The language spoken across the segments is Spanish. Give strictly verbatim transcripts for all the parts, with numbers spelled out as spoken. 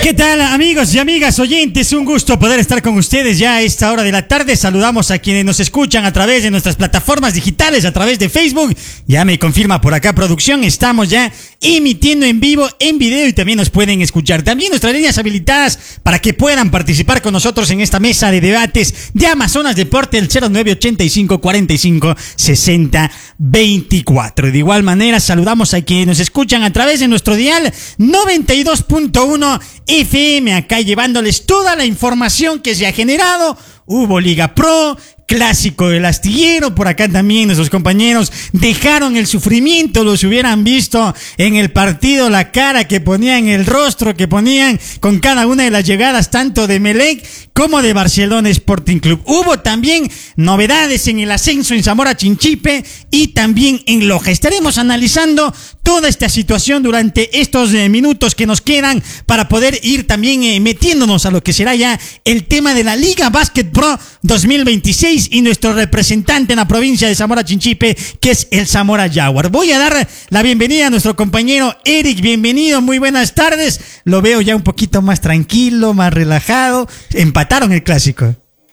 ¿Qué tal, amigos y amigas oyentes? Un gusto poder estar con ustedes ya a esta hora de la tarde. Saludamos a quienes nos escuchan a través de nuestras plataformas digitales, a través de Facebook. Ya me confirma por acá producción, estamos ya emitiendo en vivo, en video, y también nos pueden escuchar. También nuestras líneas habilitadas para que puedan participar con nosotros en esta mesa de debates de Amazonas Deporte, el cero nueve ochenta y cinco cuarenta y cinco sesenta veinticuatro. De igual manera, saludamos a quienes nos escuchan a través de nuestro dial noventa y dos punto uno F M, acá llevándoles toda la información que se ha generado. Hubo Liga Pro, Clásico del Astillero, por acá también nuestros compañeros dejaron el sufrimiento, los hubieran visto en el partido, la cara que ponían, el rostro que ponían con cada una de las llegadas, tanto de Emelec como de Barcelona Sporting Club. Hubo también novedades en el ascenso en Zamora Chinchipe y también en Loja. Estaremos analizando toda esta situación durante estos eh, minutos que nos quedan para poder ir también eh, metiéndonos a lo que será ya el tema de la Liga Básquet Pro dos mil veintiséis y nuestro representante en la provincia de Zamora Chinchipe, que es el Zamora Jaguar. Voy a dar la bienvenida a nuestro compañero Eric. Bienvenido, muy buenas tardes. Lo veo ya un poquito más tranquilo, más relajado. Empataron el clásico.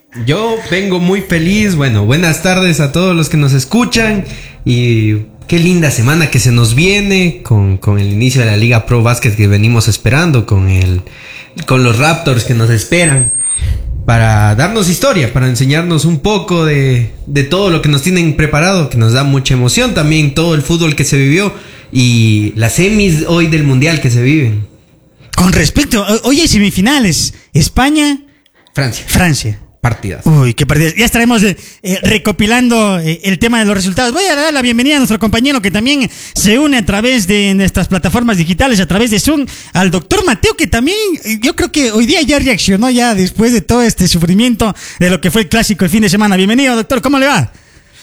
Yo vengo muy feliz. Bueno, buenas tardes a todos los que nos escuchan. Y qué linda semana que se nos viene con, con el inicio de la Liga Pro Básquet que venimos esperando, con, el, con los Raptors que nos esperan, para darnos historia, para enseñarnos un poco de, de todo lo que nos tienen preparado, que nos da mucha emoción también, todo el fútbol que se vivió y las semis hoy del Mundial que se viven. Con respecto, hoy hay semifinales, España, Francia. Francia. Partidas. Uy, qué partidas. Ya estaremos eh, eh, recopilando eh, el tema de los resultados. Voy a dar la bienvenida a nuestro compañero que también se une a través de nuestras plataformas digitales, a través de Zoom, al doctor Mateo, que también yo creo que hoy día ya reaccionó ya después de todo este sufrimiento de lo que fue el clásico el fin de semana. Bienvenido, doctor, ¿cómo le va?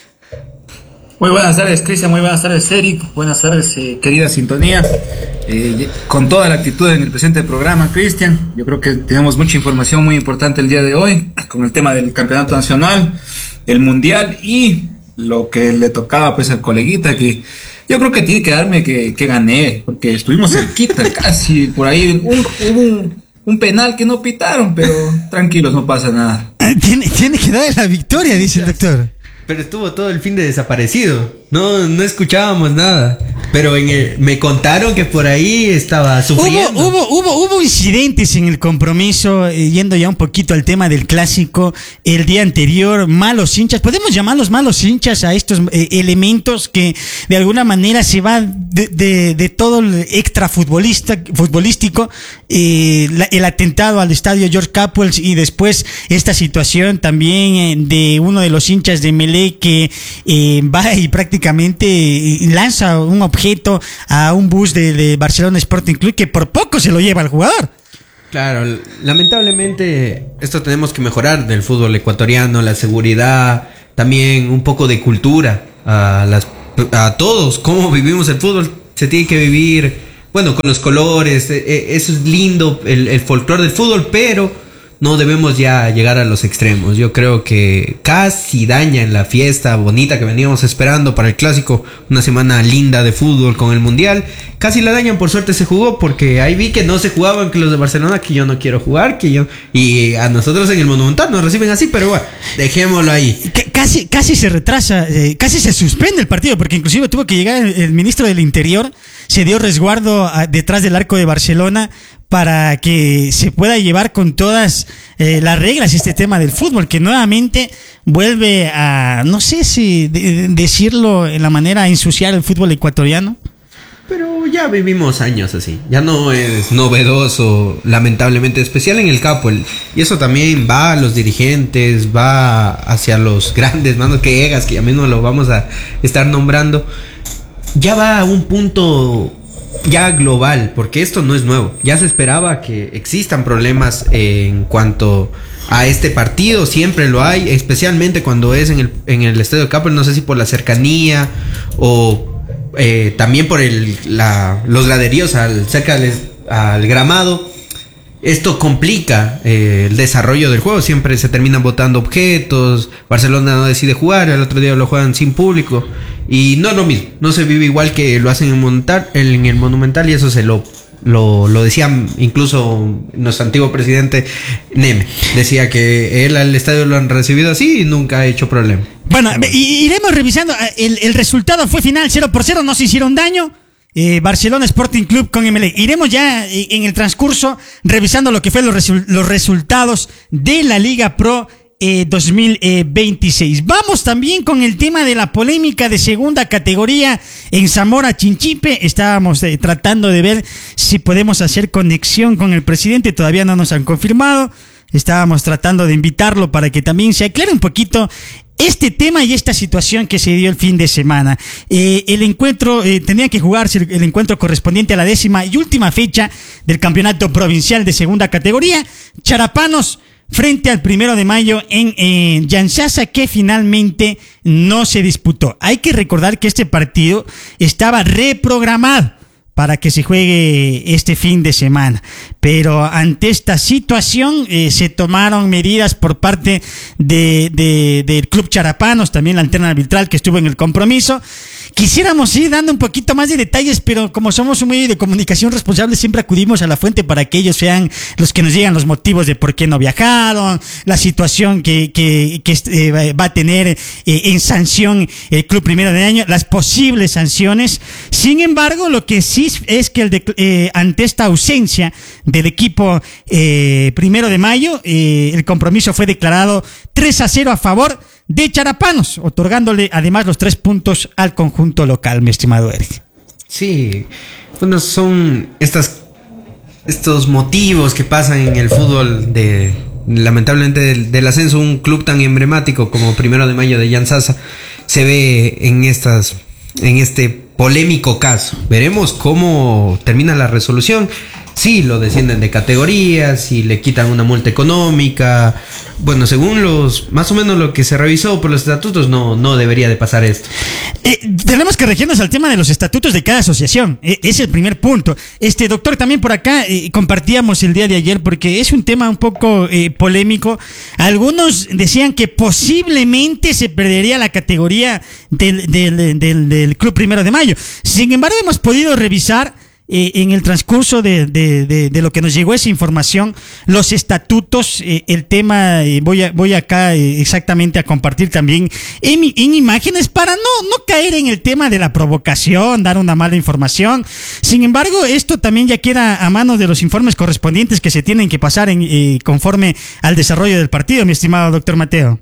Muy buenas tardes, Cristian, muy buenas tardes, Eric, buenas tardes, eh, querida sintonía, eh, con toda la actitud en el presente programa, Cristian. Yo creo que tenemos mucha información muy importante el día de hoy, con el tema del campeonato nacional, el mundial y lo que le tocaba pues al coleguita, que yo creo que tiene que darme que, que gané, porque estuvimos cerquita, casi por ahí, un, un, un penal que no pitaron, pero tranquilos, no pasa nada. Tiene, tiene que darle la victoria, dice el doctor. Pero estuvo todo el fin de desaparecido. No, no escuchábamos nada. Pero en el, me contaron que por ahí estaba sufriendo. Hubo, hubo, hubo, hubo incidentes en el compromiso, eh, yendo ya un poquito al tema del clásico. El día anterior, malos hinchas. ¿Podemos llamarlos malos hinchas a estos eh, elementos que de alguna manera se va de, de, de todo el extra futbolista, futbolístico? Eh, la, el atentado al estadio George Capwell y después esta situación también eh, de uno de los hinchas de Emelec que eh, va y prácticamente lanza un objeto a un bus de, de Barcelona Sporting Club que por poco se lo lleva al jugador. Claro, lamentablemente esto tenemos que mejorar del fútbol ecuatoriano, la seguridad, también un poco de cultura a, las, a todos, cómo vivimos el fútbol. Se tiene que vivir, bueno, con los colores, eso es lindo, el, el folclore del fútbol, pero no debemos ya llegar a los extremos. Yo creo que casi dañan la fiesta bonita que veníamos esperando para el clásico, una semana linda de fútbol con el mundial. Casi la dañan, por suerte se jugó, porque ahí vi que no se jugaban, que los de Barcelona, que yo no quiero jugar, que yo, y a nosotros en el Monumental nos reciben así, pero bueno, dejémoslo ahí. C- casi, casi se retrasa, eh, casi se suspende el partido, porque inclusive tuvo que llegar el, el ministro del Interior, se dio resguardo a, detrás del arco de Barcelona para que se pueda llevar con todas eh, las reglas este tema del fútbol, que nuevamente vuelve a, no sé si de, de decirlo en la manera a ensuciar el fútbol ecuatoriano. Pero ya vivimos años así, ya no es novedoso, lamentablemente, especial en el Capwell. Y eso también va a los dirigentes, va hacia los grandes manos que llegas, que ya mismo lo vamos a estar nombrando. Ya va a un punto ya global, porque esto no es nuevo. Ya se esperaba que existan problemas en cuanto a este partido, siempre lo hay, especialmente cuando es en el, en el Estadio Capwell, no sé si por la cercanía o eh, también por el, la, los graderíos al, cerca del, al gramado. Esto complica eh, el desarrollo del juego, siempre se terminan botando objetos, Barcelona no decide jugar, el otro día lo juegan sin público y no es lo mismo, no se vive igual que lo hacen en, Monumental, en el Monumental, y eso se lo Lo, lo decía incluso nuestro antiguo presidente Neme. Decía que él al estadio lo han recibido así y nunca ha hecho problema. Bueno, iremos revisando. El, el resultado fue final cero por cero, no se hicieron daño. Eh, Barcelona Sporting Club con Emelec. Iremos ya en el transcurso revisando lo que fue los, resu- los resultados de la Liga Pro Eh, dos mil veintiséis. Vamos también con el tema de la polémica de segunda categoría en Zamora Chinchipe. Estábamos eh, tratando de ver si podemos hacer conexión con el presidente, todavía no nos han confirmado. Estábamos tratando de invitarlo para que también se aclare un poquito este tema y esta situación que se dio el fin de semana. Eh, el encuentro, eh, tenía que jugarse el, el encuentro correspondiente a la décima y última fecha del campeonato provincial de segunda categoría. Charapanos frente al primero de mayo en eh, Yanzasa, que finalmente no se disputó. Hay que recordar que este partido estaba reprogramado para que se juegue este fin de semana, pero ante esta situación eh, se tomaron medidas por parte de, de, del Club Charapanos, también la alterna arbitral que estuvo en el compromiso. Quisiéramos ir dando un poquito más de detalles, pero como somos un medio de comunicación responsable, siempre acudimos a la fuente para que ellos sean los que nos digan los motivos de por qué no viajaron, la situación que, que, que eh, va a tener eh, en sanción el Club Primero de Año, las posibles sanciones. Sin embargo, lo que sí es que el de, eh, ante esta ausencia del equipo eh, Primero de Mayo, eh, el compromiso fue declarado tres a cero a favor de Charapanos, otorgándole además los tres puntos al conjunto local, mi estimado Eric. Sí, bueno, son estas estos motivos que pasan en el fútbol de, lamentablemente, del, del ascenso. Un club tan emblemático como Primero de Mayo de Yanzasa se ve en estas en este polémico caso. Veremos cómo termina la resolución. Sí, lo descienden de categoría, si le quitan una multa económica. Bueno, según los, más o menos lo que se revisó por los estatutos, no, no debería de pasar esto. Eh, tenemos que regirnos al tema de los estatutos de cada asociación. Eh, es el primer punto. Este doctor, también por acá eh, compartíamos el día de ayer, porque es un tema un poco eh, polémico. Algunos decían que posiblemente se perdería la categoría del, del, del, del Club Primero de Mayo. Sin embargo, hemos podido revisar Eh, en el transcurso de, de, de, de lo que nos llegó esa información, los estatutos, eh, el tema, eh, voy a, voy acá eh, exactamente a compartir también en, en imágenes para no, no caer en el tema de la provocación, dar una mala información. Sin embargo, esto también ya queda a manos de los informes correspondientes que se tienen que pasar en, eh, conforme al desarrollo del partido, mi estimado doctor Mateo.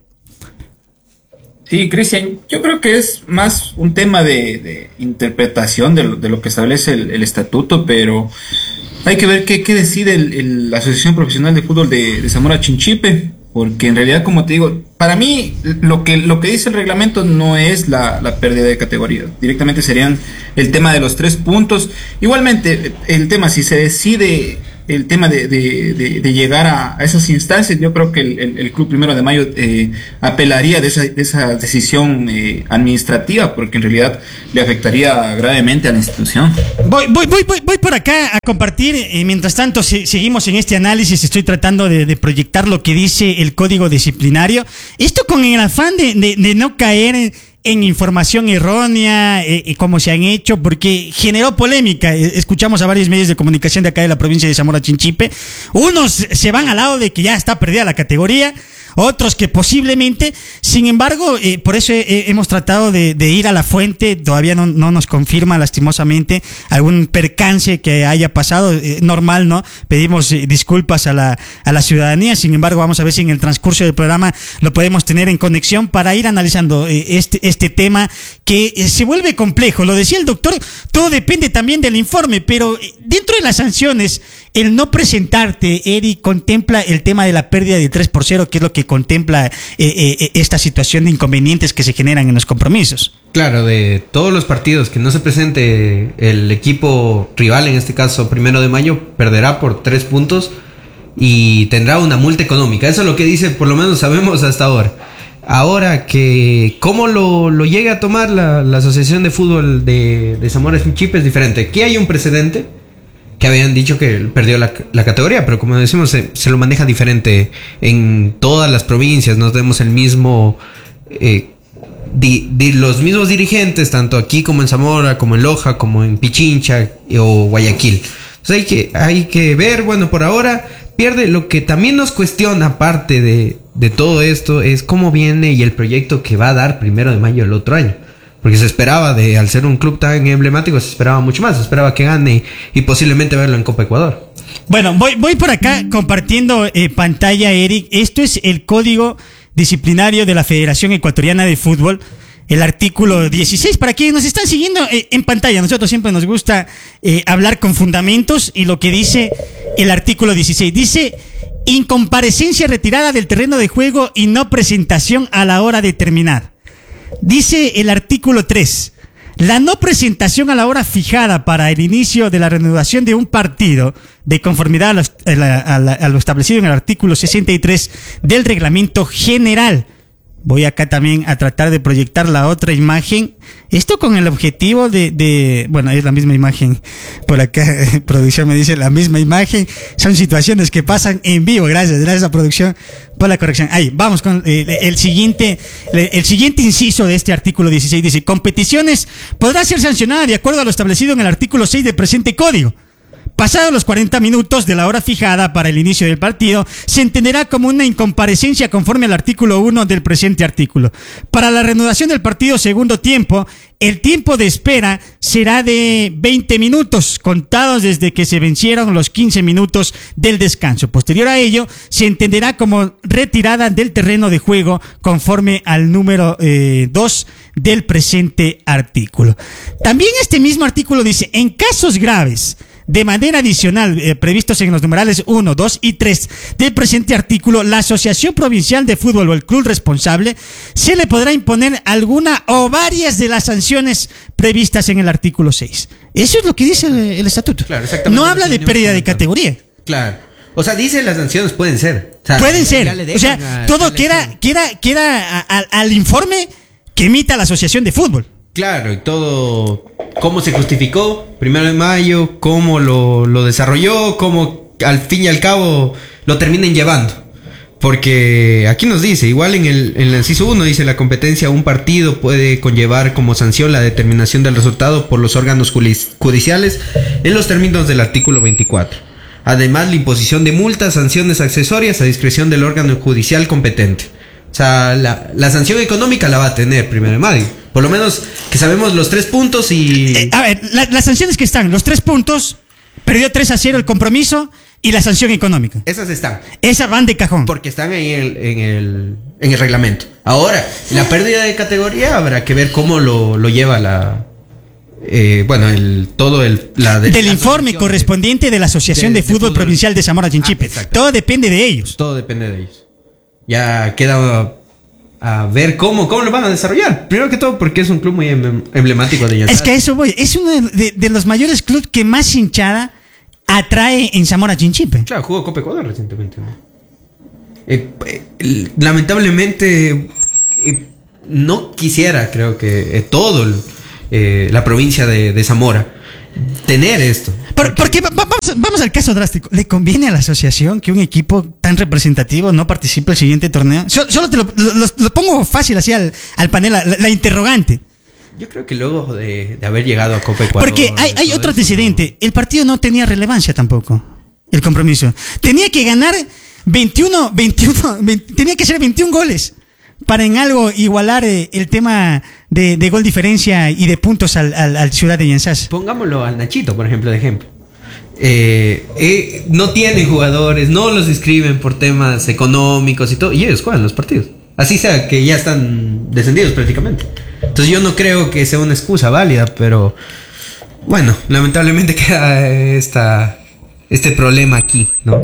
Sí, Cristian, yo creo que es más un tema de, de interpretación de lo, de lo que establece el, el estatuto, pero hay que ver qué, qué decide el, el, la Asociación Profesional de Fútbol de, de Zamora Chinchipe, porque en realidad, como te digo, para mí lo que, lo que dice el reglamento no es la, la pérdida de categoría, directamente serían el tema de los tres puntos. Igualmente, el tema, si se decide el tema de, de, de, de llegar a, a esas instancias, yo creo que el, el, el Club Primero de Mayo eh, apelaría de esa, de esa decisión eh, administrativa, porque en realidad le afectaría gravemente a la institución. Voy, voy, voy, voy, voy por acá a compartir, eh, mientras tanto se, seguimos en este análisis, estoy tratando de, de proyectar lo que dice el código disciplinario, esto con el afán de, de, de no caer en, en información errónea, eh, como se han hecho, porque generó polémica. Escuchamos a varios medios de comunicación de acá de la provincia de Zamora Chinchipe. Unos se van al lado de que ya está perdida la categoría, otros que posiblemente. Sin embargo, eh, por eso eh, hemos tratado de, de ir a la fuente. Todavía no, no nos confirma, lastimosamente, algún percance que haya pasado. Eh, normal, ¿no? Pedimos eh, disculpas a la, a la ciudadanía. Sin embargo, vamos a ver si en el transcurso del programa lo podemos tener en conexión para ir analizando eh, este, este tema que eh, se vuelve complejo. Lo decía el doctor, todo depende también del informe, pero eh, dentro de las sanciones, el no presentarte, Eric, contempla el tema de la pérdida de tres por cero, que es lo que contempla eh, eh, esta situación de inconvenientes que se generan en los compromisos. Claro, de todos los partidos que no se presente el equipo rival, en este caso Primero de Mayo, perderá por tres puntos y tendrá una multa económica. Eso es lo que dice, por lo menos sabemos hasta ahora. Ahora, que cómo lo, lo llegue a tomar la, la Asociación de Fútbol de, de Zamora Chinchipe es diferente. Aquí hay un precedente que habían dicho que perdió la, la categoría, pero como decimos, se, se lo maneja diferente en todas las provincias. No tenemos el mismo eh, di, di, los mismos dirigentes, tanto aquí como en Zamora, como en Loja, como en Pichincha o Guayaquil. Pues hay que, hay que ver, bueno, por ahora pierde. Lo que también nos cuestiona, aparte de, de todo esto, es cómo viene y el proyecto que va a dar primero de mayo el otro año. Porque se esperaba, de al ser un club tan emblemático, se esperaba mucho más. Se esperaba que gane y posiblemente verlo en Copa Ecuador. Bueno, voy, voy por acá compartiendo eh, pantalla, Eric. Esto es el código disciplinario de la Federación Ecuatoriana de Fútbol. El artículo dieciséis, para quienes nos están siguiendo eh, en pantalla, nosotros siempre nos gusta eh, hablar con fundamentos, y lo que dice el artículo dieciséis, dice: incomparecencia retirada del terreno de juego y no presentación a la hora determinada. Dice el artículo tres, la no presentación a la hora fijada para el inicio de la reanudación de un partido, de conformidad a lo, a la, a la, a lo establecido en el artículo sesenta y tres del Reglamento General. Voy acá también a tratar de proyectar la otra imagen. Esto con el objetivo de, de... Bueno, es la misma imagen. Por acá, producción me dice la misma imagen. Son situaciones que pasan en vivo. Gracias, gracias a producción por la corrección. Ahí, vamos con el, el siguiente el siguiente inciso de este artículo dieciséis. Dice: competiciones podrá ser sancionada de acuerdo a lo establecido en el artículo seis del presente código. Pasados los cuarenta minutos de la hora fijada para el inicio del partido, se entenderá como una incomparecencia conforme al artículo uno del presente artículo. Para la reanudación del partido segundo tiempo, el tiempo de espera será de veinte minutos, contados desde que se vencieron los quince minutos del descanso. Posterior a ello, se entenderá como retirada del terreno de juego conforme al número eh, dos del presente artículo. También este mismo artículo dice: en casos graves, de manera adicional, eh, previstos en los numerales uno, dos y tres del presente artículo, la Asociación Provincial de Fútbol o el club responsable se le podrá imponer alguna o varias de las sanciones previstas en el artículo seis. Eso es lo que dice el, el estatuto. Claro, no habla de pérdida de categoría. Claro. O sea, dice las sanciones pueden ser. O sea, pueden ser. O sea, todo queda, queda, queda a, a, al informe que emita la Asociación de Fútbol. Claro, y todo, cómo se justificó, primero de mayo, cómo lo, lo desarrolló, cómo al fin y al cabo lo terminen llevando. Porque aquí nos dice, igual en el, en el inciso uno dice: la competencia un partido puede conllevar como sanción la determinación del resultado por los órganos judiciales en los términos del artículo veinticuatro. Además, la imposición de multas, sanciones accesorias a discreción del órgano judicial competente. O sea, la, la sanción económica la va a tener primero de mayo. Por lo menos que sabemos los tres puntos y... Eh, a ver, la, las sanciones que están, los tres puntos, perdió tres a cero el compromiso y la sanción económica. Esas están. Esas van de cajón. Porque están ahí en el, en el, en el reglamento. Ahora, la pérdida de categoría habrá que ver cómo lo, lo lleva la... Eh, bueno, el todo el... La de, del la informe correspondiente de, de la Asociación de, de, Fútbol, de Fútbol Provincial de Zamora Chinchipe. Ah, todo depende de ellos. Todo depende de ellos. Ya queda... a ver cómo, cómo lo van a desarrollar. Primero que todo porque es un club muy emblemático de Yanzas. Es que a eso voy. Es uno de, de, de los mayores clubes que más hinchada atrae en Zamora Chinchipe. Claro, jugó Copa Ecuador recientemente, ¿no? Eh, eh, lamentablemente eh, no quisiera, creo que eh, todo el, eh, la provincia de, de Zamora tener esto. Por, porque vamos, vamos al caso drástico. ¿Le conviene a la asociación que un equipo tan representativo no participe el siguiente torneo? Solo, solo te lo, lo, lo pongo fácil así al, al panel, la, la interrogante. Yo creo que luego de, de haber llegado a Copa Ecuador... Porque hay, hay otro antecedente. No... El partido no tenía relevancia tampoco. El compromiso. Tenía que ganar veintiuno, veintiuno, veinte, tenía que ser veintiún goles para en algo igualar eh, el tema de, de gol diferencia y de puntos al, al, al Ciudad de Yanzas. Pongámoslo al Nachito, por ejemplo, de ejemplo. Eh, eh, no tienen jugadores, no los inscriben por temas económicos y todo, y ellos juegan los partidos. Así sea que ya están descendidos prácticamente. Entonces yo no creo que sea una excusa válida, pero bueno, lamentablemente queda esta, este problema aquí, ¿no?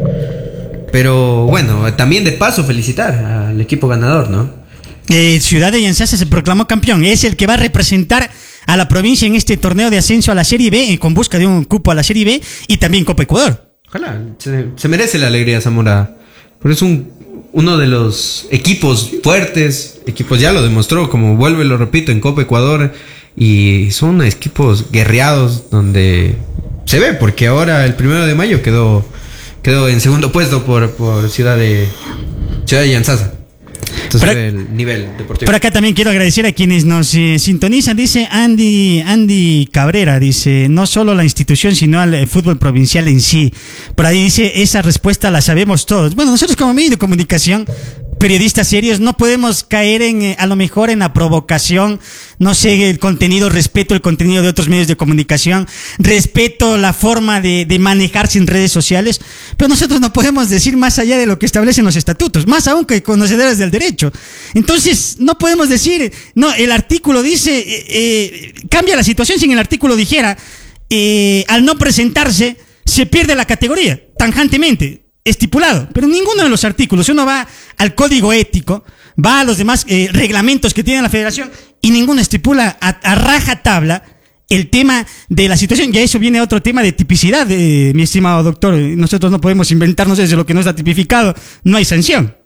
Pero bueno, también de paso felicitar al equipo ganador, ¿no? Eh, Ciudad de Yanzas se proclamó campeón. Es el que va a representar a la provincia en este torneo de ascenso a la Serie B, eh, con busca de un cupo a la Serie B y también Copa Ecuador. Ojalá, se, se merece la alegría Zamora. Porque es un, uno de los equipos fuertes, equipos ya lo demostró, como vuelvo y lo repito, en Copa Ecuador. Y son equipos guerreados donde se ve, porque ahora el primero de mayo quedó, quedó en segundo puesto por, por Ciudad de Ciudad de Yanzasa. Entonces, Por, el nivel deportivo. Por acá también quiero agradecer a quienes nos eh, sintonizan. Dice Andy, Andy Cabrera, dice, no solo la institución, sino al eh, fútbol provincial en sí. Por ahí dice, esa respuesta la sabemos todos. Bueno, nosotros como medio de comunicación, periodistas serios, no podemos caer en, eh, a lo mejor en la provocación, no sé, el contenido, respeto el contenido de otros medios de comunicación, respeto la forma de, de manejarse en redes sociales, pero nosotros no podemos decir más allá de lo que establecen los estatutos, más aún que conocedores del derecho. Entonces, no podemos decir, no, el artículo dice, eh, eh, cambia la situación si en el artículo dijera, eh, al no presentarse, se pierde la categoría, tajantemente. Estipulado, pero ninguno de los artículos, uno va al código ético, va a los demás eh, reglamentos que tiene la federación y ninguno estipula a, a raja tabla el tema de la situación. Ya eso viene a otro tema de tipicidad, eh, mi estimado doctor. Nosotros no podemos inventarnos desde lo que no está tipificado, no hay sanción.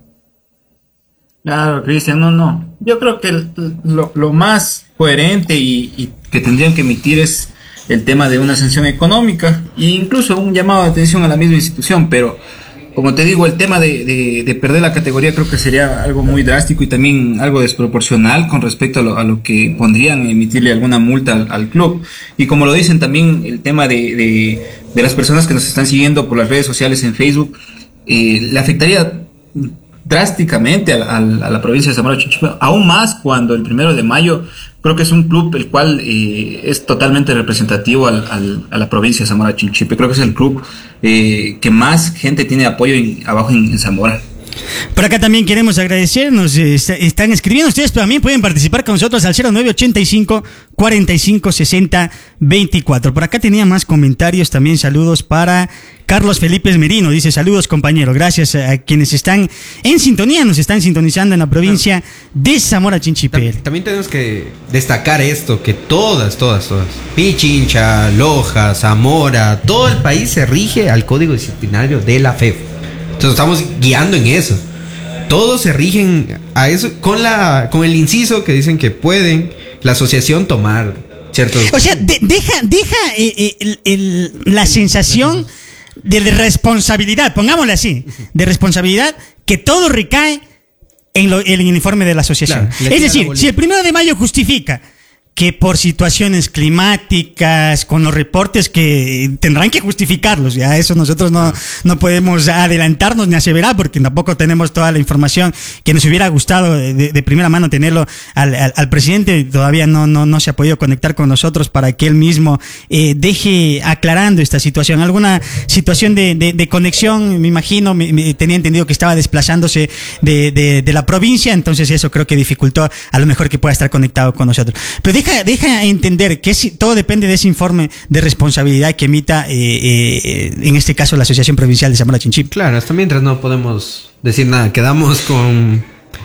Claro, Cristian, no, no. Yo creo que lo, lo más coherente y, y que tendrían que emitir es el tema de una sanción económica e incluso un llamado de atención a la misma institución, pero como te digo, el tema de, de, de perder la categoría creo que sería algo muy drástico y también algo desproporcional con respecto a lo, a lo que pondrían emitirle alguna multa al, al club. Y como lo dicen también, el tema de, de, de las personas que nos están siguiendo por las redes sociales en Facebook, eh, le afectaría drásticamente a, a, a la provincia de Zamora Chinchipe, aún más cuando el primero de mayo creo que es un club el cual eh, es totalmente representativo al, al, a la provincia de Zamora Chinchipe. Creo que es el club eh, que más gente tiene apoyo en, abajo en, en Zamora. Por acá también queremos agradecernos, eh, están escribiendo ustedes, pero también pueden participar con nosotros al cero nueve ochenta y cinco, cuarenta y cinco, sesenta, veinticuatro. Por acá tenía más comentarios, también saludos para Carlos Felipe Merino, dice saludos compañeros, gracias a quienes están en sintonía, nos están sintonizando en la provincia de Zamora Chinchipe. También tenemos que destacar esto, que todas, todas, todas, Pichincha, Loja, Zamora, todo el país se rige al código disciplinario de la F E F. Entonces estamos guiando en eso. Todos se rigen a eso con la con el inciso que dicen que pueden la asociación tomar ciertos. O sea, de, deja deja eh, eh, el, el, la sensación de responsabilidad, pongámosle así, de responsabilidad que todo recae en, lo, en el informe de la asociación. Claro, es decir, si el primero de mayo justifica que por situaciones climáticas, con los reportes que tendrán que justificarlos, ya eso nosotros no, no podemos adelantarnos ni aseverar porque tampoco tenemos toda la información que nos hubiera gustado de, de primera mano tenerlo al, al, al presidente, todavía no, no, no se ha podido conectar con nosotros para que él mismo eh, deje aclarando esta situación. Alguna situación de, de, de conexión, me imagino, me, me, tenía entendido que estaba desplazándose de, de, de la provincia, entonces eso creo que dificultó a lo mejor que pueda estar conectado con nosotros. Pero deja Deja entender que es, todo depende de ese informe de responsabilidad que emita, eh, eh, en este caso, la Asociación Provincial de Zamora Chinchipe. Claro, hasta mientras no podemos decir nada, quedamos con,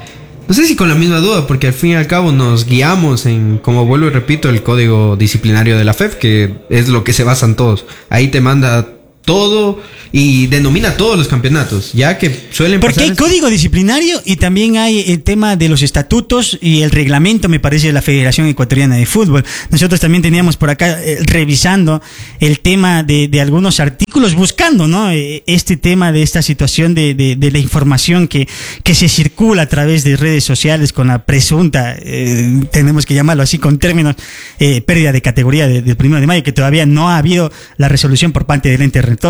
no sé si con la misma duda, porque al fin y al cabo nos guiamos en, como vuelvo y repito, el código disciplinario de la F E F, que es lo que se basan todos. Ahí te manda todo y denomina todos los campeonatos, ya que suelen porque hay código disciplinario y también hay el tema de los estatutos y el reglamento, me parece, de la Federación Ecuatoriana de Fútbol. Nosotros también teníamos por acá eh, revisando el tema de, de algunos artículos, buscando, ¿no? Eh, este tema de esta situación de, de, de la información que, que se circula a través de redes sociales con la presunta, eh, tenemos que llamarlo así con términos, eh, pérdida de categoría de, del primero de mayo, que todavía no ha habido la resolución por parte del ente rector.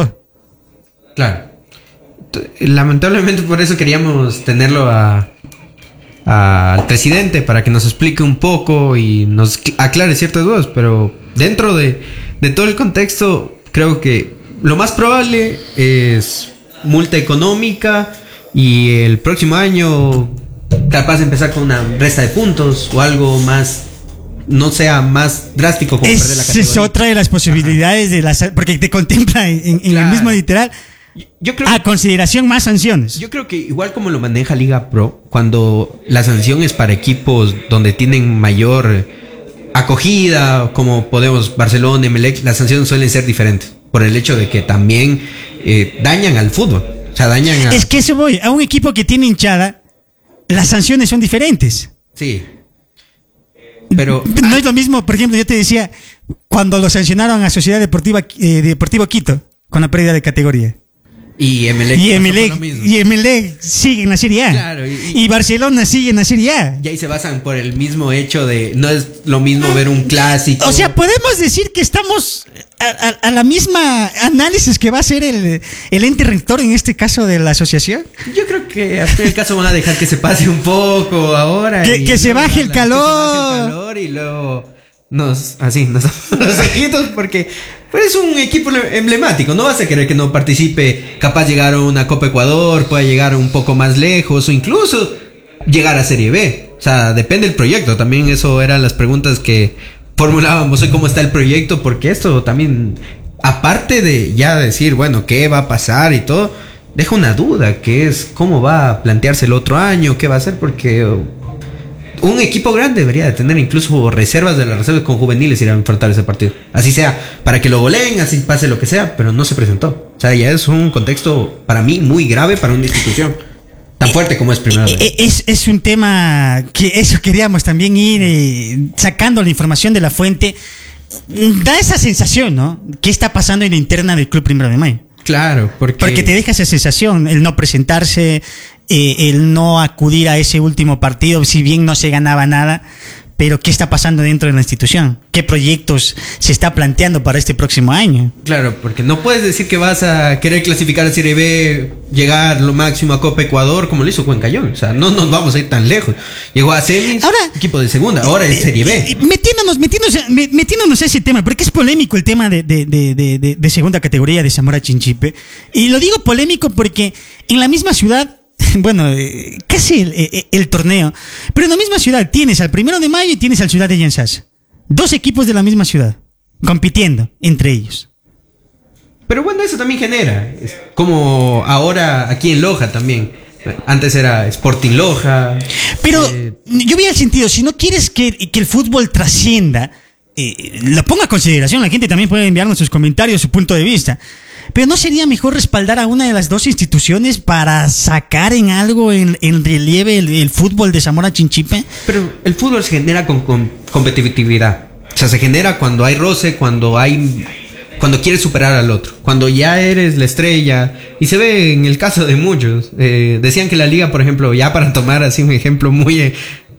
Claro. Lamentablemente por eso queríamos tenerlo a, a, al presidente para que nos explique un poco y nos aclare ciertas dudas, pero dentro de, de todo el contexto creo que lo más probable es multa económica y el próximo año capaz de empezar con una resta de puntos o algo más, no sea más drástico como perder la categoría. Esa es otra de las posibilidades. Ajá. De las, porque te contempla en, en claro. El mismo literal. Yo creo a que, consideración más sanciones. Yo creo que igual como lo maneja Liga Pro, cuando la sanción es para equipos donde tienen mayor acogida, como podemos Barcelona, Emelec, las sanciones suelen ser diferentes por el hecho de que también eh, dañan al fútbol. O sea, dañan a... Es que eso voy, a un equipo que tiene hinchada, las sanciones son diferentes. Sí. Pero no es lo mismo, por ejemplo, yo te decía, cuando lo sancionaron a Sociedad Deportiva eh, Deportivo Quito con la pérdida de categoría. Y Emelec, y Emelec, y Emelec sigue en la Serie A. Claro, y, y Barcelona sigue en la Serie A. Y ahí se basan por el mismo hecho de no es lo mismo ver un clásico. O sea, podemos decir que estamos a, a, a la misma análisis que va a hacer el, el ente rector en este caso de la asociación. Yo creo que hasta el caso van a dejar que se pase un poco ahora. Que, que, se, baje el calor. que se baje el calor y luego nos así nos los ojitos porque pues es un equipo emblemático. No vas a querer que no participe, capaz llegar a una Copa Ecuador, pueda llegar un poco más lejos o incluso llegar a Serie B. O sea, depende del proyecto. También eso eran las preguntas que formulábamos hoy, cómo está el proyecto, porque esto también, aparte de ya decir, bueno, qué va a pasar y todo, deja una duda, que es cómo va a plantearse el otro año, qué va a hacer, porque un equipo grande debería de tener incluso reservas de las reservas con juveniles ir a enfrentar ese partido. Así sea, para que lo goleen, así pase lo que sea, pero no se presentó. O sea, ya es un contexto para mí muy grave para una institución tan fuerte como es Primera B. Es, es un tema que eso queríamos también ir eh, sacando la información de la fuente. Da esa sensación, ¿no? ¿Qué está pasando en la interna del Club Primero de Mayo? Claro, porque... Porque te deja esa sensación, el no presentarse, eh, el no acudir a ese último partido, si bien no se ganaba nada, pero ¿qué está pasando dentro de la institución? ¿Qué proyectos se está planteando para este próximo año? Claro, porque no puedes decir que vas a querer clasificar a Serie B, llegar lo máximo a Copa Ecuador, como lo hizo Cuencayón. O sea, no nos vamos a ir tan lejos. Llegó a semis, ahora, equipo de segunda, ahora es Serie B. Metiéndonos, metiéndonos, metiéndonos a ese tema, porque es polémico el tema de, de, de, de, de segunda categoría de Zamora Chinchipe. Y lo digo polémico porque en la misma ciudad, bueno, eh, casi el, el, el torneo, pero en la misma ciudad tienes al Primero de Mayo y tienes al Ciudad de Lianzasa. Dos equipos de la misma ciudad, compitiendo entre ellos. Pero bueno, eso también genera, es como ahora aquí en Loja también. Antes era Sporting Loja. Pero eh, yo vi el sentido, si no quieres que, que el fútbol trascienda, eh, lo ponga a consideración, la gente también puede enviarnos sus comentarios, su punto de vista. Pero ¿no sería mejor respaldar a una de las dos instituciones para sacar en algo en, en relieve el, el fútbol de Zamora Chinchipe? Pero el fútbol se genera con, con competitividad. O sea, se genera cuando hay roce, cuando hay... cuando quieres superar al otro, cuando ya eres la estrella. Y se ve en el caso de muchos. Eh, decían que la liga, por ejemplo, ya para tomar así un ejemplo muy... Eh,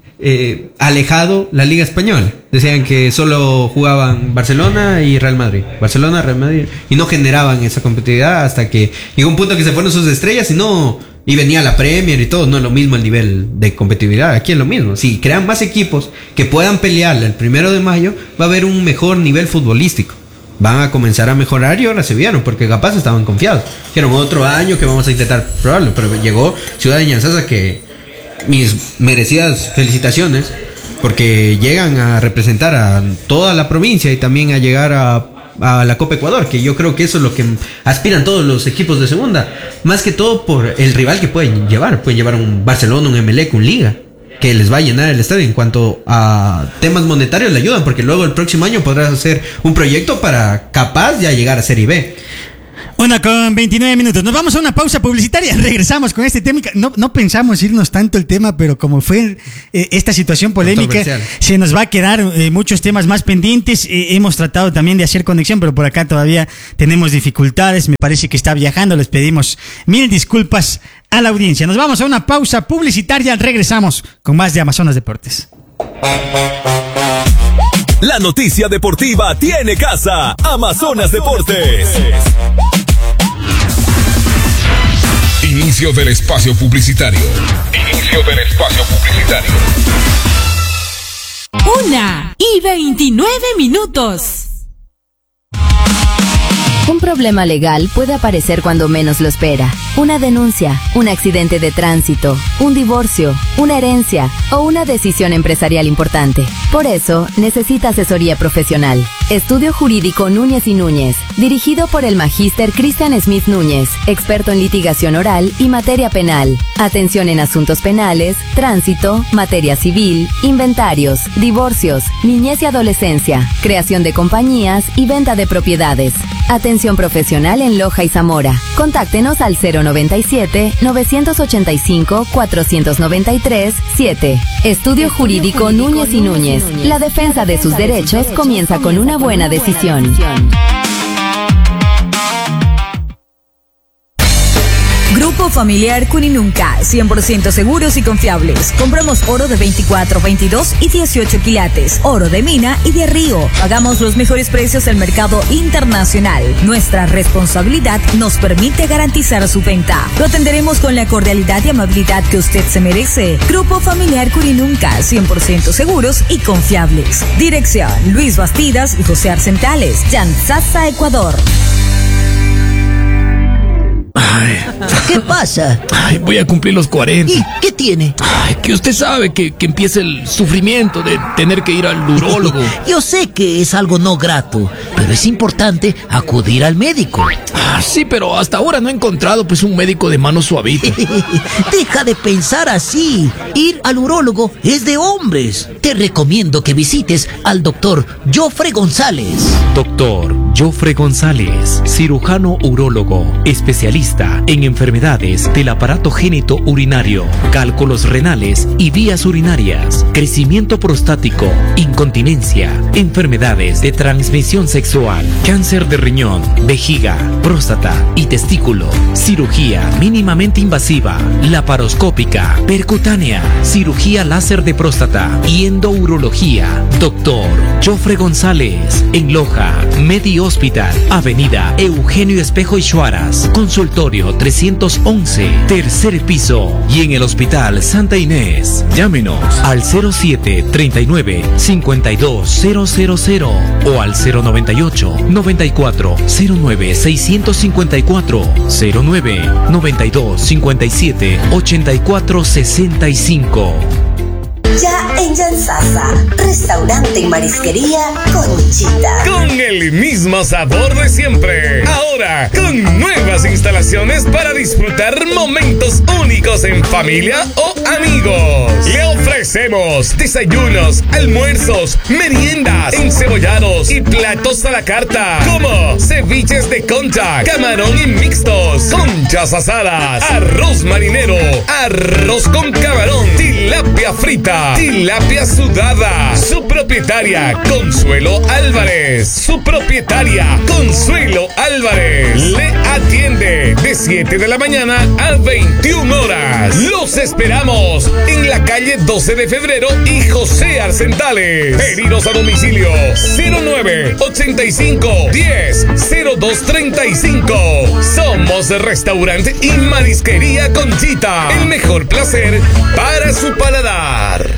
Eh, alejado, la Liga Española. Decían que solo jugaban Barcelona y Real Madrid. Barcelona, Real Madrid. Y no generaban esa competitividad hasta que llegó un punto que se fueron sus estrellas y no... Y venía la Premier y todo. No es lo mismo el nivel de competitividad. Aquí es lo mismo. Si crean más equipos que puedan pelear el Primero de Mayo, va a haber un mejor nivel futbolístico. Van a comenzar a mejorar y ahora se vieron, porque capaz estaban confiados. Dijeron otro año que vamos a intentar probarlo. Pero llegó Ciudad de Lianzasa, que... mis merecidas felicitaciones, porque llegan a representar a toda la provincia y también a llegar a, a la Copa Ecuador, que yo creo que eso es lo que aspiran todos los equipos de segunda, más que todo por el rival que pueden llevar. Pueden llevar un Barcelona, un Emelec, un Liga, que les va a llenar el estadio. En cuanto a temas monetarios le ayudan, porque luego el próximo año podrás hacer un proyecto para capaz ya llegar a Serie B. Una con veintinueve minutos. Nos vamos a una pausa publicitaria. Regresamos con este tema. No, no pensamos irnos tanto el tema, pero como fue eh, esta situación polémica, se nos va a quedar eh, muchos temas más pendientes. Eh, hemos tratado también de hacer conexión, pero por acá todavía tenemos dificultades. Me parece que está viajando. Les pedimos mil disculpas a la audiencia. Nos vamos a una pausa publicitaria. Regresamos con más de Amazonas Deportes. La noticia deportiva tiene casa. Amazonas Deportes. Inicio del espacio publicitario. Inicio del espacio publicitario. Una y veintinueve minutos. Un problema legal puede aparecer cuando menos lo espera. Una denuncia, un accidente de tránsito, un divorcio, una herencia o una decisión empresarial importante. Por eso, necesita asesoría profesional. Estudio Jurídico Núñez y Núñez, dirigido por el magíster Cristian Smith Núñez, experto en litigación oral y materia penal. Atención en asuntos penales, tránsito, materia civil, inventarios, divorcios, niñez y adolescencia, creación de compañías y venta de propiedades. Atención profesional en Loja y Zamora. Contáctenos al cero noventa y siete, novecientos ochenta y cinco, cuatrocientos noventa y tres, siete. Estudio Jurídico Núñez y Núñez. La defensa de sus derechos comienza con una buena decisión. Grupo Familiar Cuninunca, cien por ciento seguros y confiables. Compramos oro de veinticuatro, veintidós y dieciocho quilates, oro de mina y de río. Pagamos los mejores precios del mercado internacional. Nuestra responsabilidad nos permite garantizar su venta. Lo atenderemos con la cordialidad y amabilidad que usted se merece. Grupo Familiar Cuninunca, cien por ciento seguros y confiables. Dirección: Luis Bastidas y José Arcentales, Yanzasa, Ecuador. Ay. ¿Qué pasa? Ay, voy a cumplir los cuarenta. ¿Y qué tiene? Ay, que usted sabe que, que empieza el sufrimiento de tener que ir al urólogo. Yo sé que es algo no grato, pero es importante acudir al médico. Ah, sí, pero hasta ahora no he encontrado pues un médico de mano suavita. Deja de pensar así. Ir al urólogo es de hombres. Te recomiendo que visites al doctor Jofre González. Doctor Jofre González, cirujano urólogo, especialista en enfermedades del aparato genitourinario, cálculos renales y vías urinarias, crecimiento prostático, incontinencia, enfermedades de transmisión sexual, cáncer de riñón, vejiga, próstata y testículo, cirugía mínimamente invasiva, laparoscópica, percutánea, cirugía láser de próstata y endourología. Doctor Jofre González, en Loja, Medi Hospital, Avenida Eugenio Espejo y Chuaras, consultorio trescientos once, tercer piso, y en el Hospital Santa Inés. Llámenos al cero siete, treinta y nueve, cincuenta y dos, cero cero cero o al cero noventa y ocho, noventa y cuatro, cero nueve, seiscientos cincuenta y cuatro, cero nueve, noventa y dos, cincuenta y siete, ochenta y cuatro, sesenta y cinco. Ya en Yanzasa, restaurante y marisquería Conchita. Con el mismo sabor de siempre. Ahora, con nuevas instalaciones para disfrutar momentos únicos en familia o amigos. Le ofrecemos desayunos, almuerzos, meriendas, encebollados y platos a la carta, como ceviches de concha, camarón y mixtos, conchas asadas, arroz marinero, arroz con camarón, tilapia frita, tilapia sudada. Su propietaria, Consuelo Álvarez. Su propietaria, Consuelo Álvarez. Le atiende de siete de la mañana a veintiuna horas. Los esperamos en la calle doce de febrero y José Arcentales. Pedidos a domicilio cero nueve, ochenta y cinco, diez, cero dos treinta y cinco. Somos restaurante y marisquería Conchita. El mejor placer para su paladar.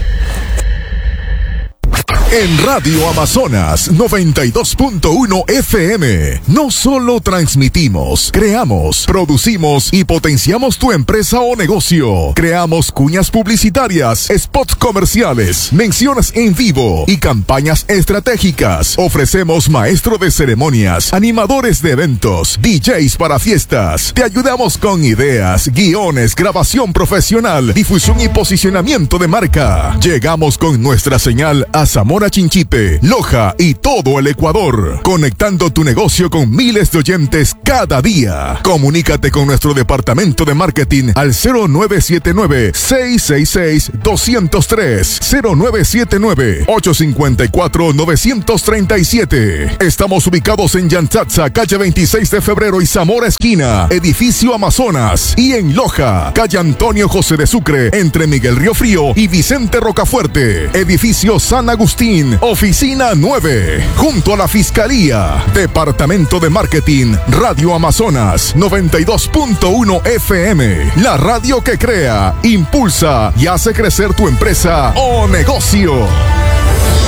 En Radio Amazonas noventa y dos punto uno F M, no solo transmitimos, creamos, producimos y potenciamos tu empresa o negocio. Creamos cuñas publicitarias, spots comerciales, menciones en vivo y campañas estratégicas. Ofrecemos maestro de ceremonias, animadores de eventos, D Js para fiestas. Te ayudamos con ideas, guiones, grabación profesional, difusión y posicionamiento de marca. Llegamos con nuestra señal a Zamora, Chinchipe, Loja y todo el Ecuador, conectando tu negocio con miles de oyentes cada día. Comunícate con nuestro departamento de marketing al cero nueve siete nueve, seis seis seis, dos cero tres, cero nueve siete nueve, ocho cinco cuatro, nueve tres siete. Estamos ubicados en Yanzasa, calle veintiséis de febrero y Zamora esquina, edificio Amazonas, y en Loja, calle Antonio José de Sucre, entre Miguel Río Frío y Vicente Rocafuerte, edificio San Agustín, oficina nueve, junto a la Fiscalía. Departamento de Marketing, Radio Amazonas noventa y dos punto uno F M, la radio que crea, impulsa y hace crecer tu empresa o negocio.